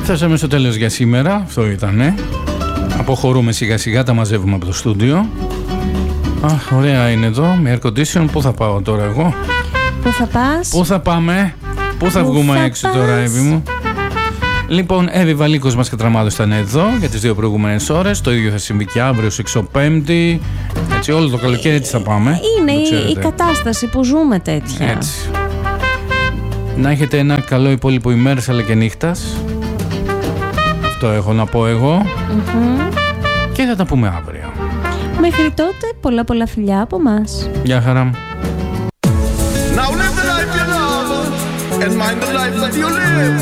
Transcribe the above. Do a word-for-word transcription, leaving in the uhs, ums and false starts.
Φτάσαμε στο τέλος για σήμερα, αυτό ήτανε. Αποχωρούμε σιγά σιγά, τα μαζεύουμε από το στούντιο. Αχ, ωραία είναι εδώ, με air condition. Πού θα πάω τώρα εγώ? Πού θα πας? Πού θα πάμε? Πού θα Πού βγούμε θα έξω πας? τώρα, Εύη μου? Λοιπόν, Εύη Βαλίκος μας Κατραμάδος ήταν εδώ για τις δύο προηγούμενες ώρες. Το ίδιο θα συμβεί και αύριο σε εξωπέμπτη. Έτσι, όλο το καλοκαίρι έτσι θα πάμε. Είναι η, η κατάσταση που ζούμε τέτοια. Έτσι. Να έχετε ένα καλό υπόλοιπο ημέρας αλλά και νύχτας. Αυτό έχω να πω εγώ. Mm-hmm. Και θα τα πούμε αύριο. Μέχρι τότε, πολλά πολλά φιλιά από μας. Γεια χαρά. Now live the life you love and mind the life that you live.